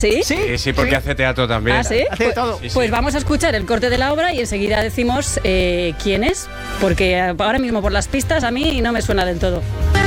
¿Sí? Sí, porque hace teatro también. ¿Ah, sí? Hace todo. Sí, sí. Pues vamos a escuchar el corte de la obra y enseguida decimos quién es, porque ahora mismo por las pistas a mí no me suena del todo.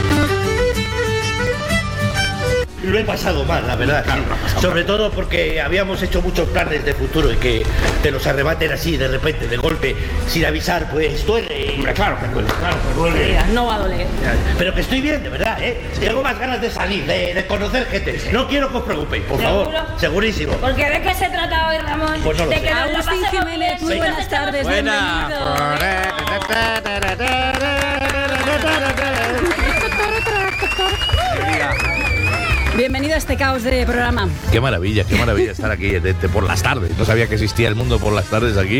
Lo he pasado mal, la verdad. Sí. Sobre todo porque habíamos hecho muchos planes de futuro y que te los arrebaten así de repente, de golpe, sin avisar, pues duele. Claro que duele. Mira, no va a doler. Pero que estoy bien, de verdad, ¿eh? Tengo más ganas de salir, de conocer gente. No quiero que os preocupéis, por favor. Segurísimo. Porque ¿de qué se trata hoy, Ramón? Pues no lo de sé. que nos lo Agustín pasemos Jiménez, muy bien. buenas tardes, bienvenido. Bienvenido a este caos de programa. Qué maravilla estar aquí por las tardes. No sabía que existía el mundo por las tardes aquí.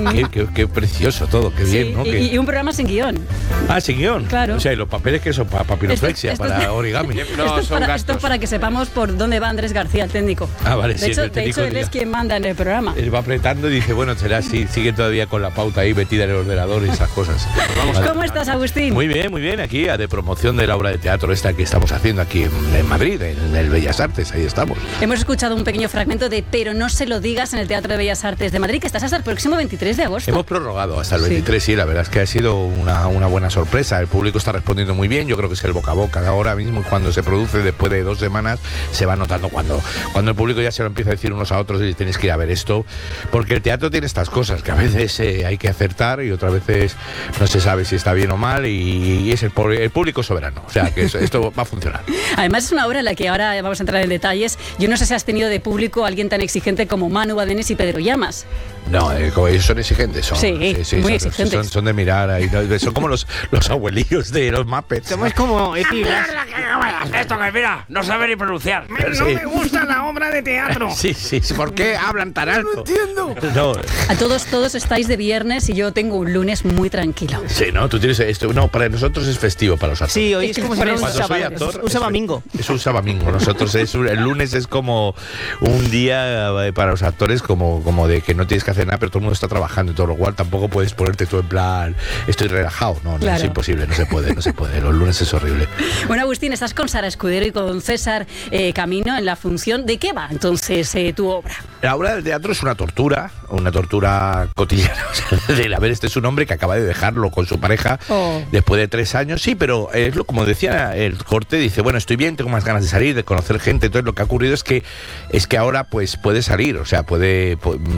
Qué precioso todo, qué bien, ¿no? Y un programa sin guión. Ah, sin guión. Claro. O sea, y los papeles que son para papiroflexia, Esto- para origami. No, esto, son es gastos. para que sepamos por dónde va Andrés García, el técnico. Ah, vale, De sí, hecho, el técnico él diga. es quien manda en el programa. Él va apretando y dice, bueno, será así, sigue todavía con la pauta ahí metida en el ordenador y esas cosas. Vale. ¿Cómo estás, Agustín? Muy bien, aquí de promoción de la obra de teatro esta que estamos haciendo aquí en Madrid, en el Bellas Artes, ahí estamos. Hemos escuchado un pequeño fragmento de Pero no se lo digas en el Teatro de Bellas Artes de Madrid, que estás hasta el próximo 23 de agosto. Hemos prorrogado hasta el Sí. 23, sí, la verdad es que ha sido una buena sorpresa. El público está respondiendo muy bien, yo creo que es el boca a boca. Ahora mismo, cuando se produce después de 2 semanas, se va notando cuando el público ya se lo empieza a decir unos a otros y tenéis que ir a ver esto, porque el teatro tiene estas cosas, que a veces hay que acertar y otras veces no se sabe si está bien o mal y es el público soberano. O sea, que esto va a funcionar. Además es una obra en la que ahora vamos a entrar en detalles. Yo no sé si has tenido de público a alguien tan exigente como Manu Badenes y Pedro Llamas. No, como ellos son exigentes, Sí, muy exigentes. Son de mirar ahí, ¿no? Son como los abuelillos de los Muppets. Somos como epiblas. Esto que mira, no sabe ni pronunciar. No me gusta la obra de teatro. Sí, ¿por qué hablan tan alto? No entiendo. No, A todos estáis de viernes y yo tengo un lunes muy tranquilo. sí, no, tú tienes esto. No, para nosotros es festivo, para los actores. Sí, hoy es como si fuera un Cuando soy sábado. actor, Un sabamingo. Es un sabamingo. Nosotros el lunes es como un día para los actores como de que no tienes que hacer nada, pero todo el mundo está trabajando y todo lo cual tampoco puedes ponerte tú en plan estoy relajado. No, Claro. es imposible, no se puede. Los lunes es horrible. Bueno, Agustín, estás con Sara Escudero y con César Camino en la función. ¿De qué va entonces tu obra? La obra del teatro es una tortura cotidiana. O sea, a ver, este es un hombre que acaba de dejarlo con su pareja después de 3 años. Sí, pero como decía el corte, dice, bueno, estoy bien, tengo más ganas de salir, de conocer gente. Entonces lo que ha ocurrido es que ahora pues puede salir, o sea, puede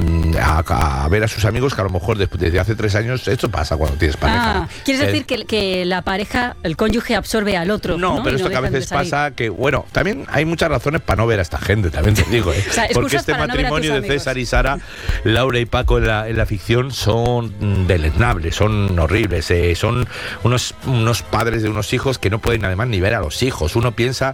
a ver a sus amigos que a lo mejor desde hace 3 años, esto pasa cuando tienes pareja. ¿Quieres decir que la pareja, el cónyuge absorbe al otro? No, pero Y esto que a dejan de veces salir. pasa que, bueno, también hay muchas razones para no ver a esta gente, también te digo, ¿eh? O sea, Porque excusas este para no ver a tus matrimonio de amigos. César y Sara, Laura y Paco en la ficción son deleznables, son horribles, son unos padres de unos hijos que no pueden además ni ver a los hijos. Uno piensa,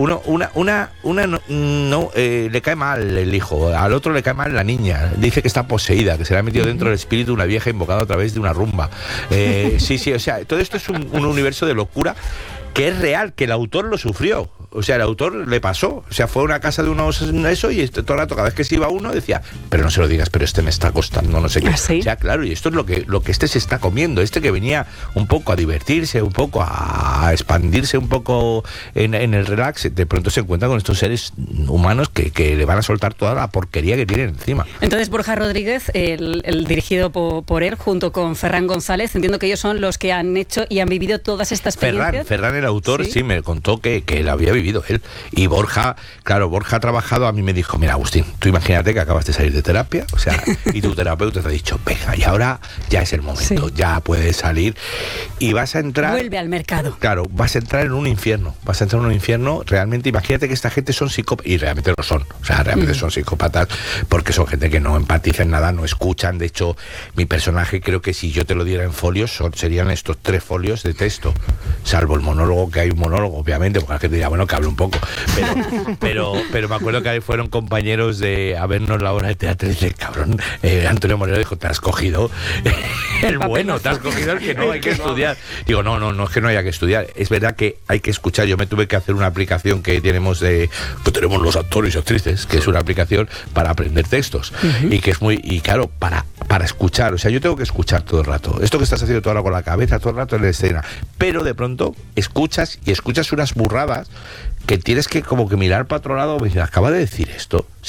le cae mal el hijo, al otro le cae mal la niña, dice que está poseída, que se le ha metido dentro del espíritu una vieja invocada a través de una rumba. Sí, o sea, todo esto es un universo de locura que es real, que el autor lo sufrió. O sea, el autor le pasó. O sea, fue a una casa de unos eso y todo el rato, cada vez que se iba uno, decía, pero no se lo digas, pero este me está costando, no sé qué. ¿Ah, sí? O sea, claro, y esto es lo que este se está comiendo. Este que venía un poco a divertirse, un poco a expandirse un poco en el relax, de pronto se encuentra con estos seres humanos que le van a soltar toda la porquería que tienen encima. Entonces Borja Rodríguez, el dirigido por él, junto con Ferran González, entiendo que ellos son los que han hecho y han vivido todas estas experiencias. Ferran, el autor, sí me contó que la había vivido él. Y Borja ha trabajado, a mí me dijo, mira, Agustín, tú imagínate que acabas de salir de terapia, o sea, y tu terapeuta te ha dicho, venga, y ahora ya es el momento, ya puedes salir y vas a entrar... Vuelve al mercado. Claro, vas a entrar en un infierno, realmente. Imagínate que esta gente son psicópatas, y realmente lo son, o sea, realmente son psicópatas, porque son gente que no empatiza en nada, no escuchan. De hecho, mi personaje, creo que si yo te lo diera en folios, serían estos 3 folios de texto, salvo el monólogo, que hay un monólogo, obviamente, porque la gente diría, bueno, que hable un poco, pero me acuerdo que ahí fueron compañeros a vernos la obra de teatro y dice, cabrón, Antonio Moreno dijo, te has cogido el bueno, te has cogido el que no hay que estudiar. Digo, no es que no haya que estudiar, es verdad que hay que escuchar. Yo me tuve que hacer una aplicación que tenemos tenemos los actores y actrices, que es una aplicación para aprender textos, y que es claro, para escuchar. O sea, yo tengo que escuchar todo el rato. Esto que estás haciendo tú ahora con la cabeza, todo el rato en la escena, pero de pronto escuchas unas burradas que tienes que como que mirar para otro lado y decir, acaba de decir esto.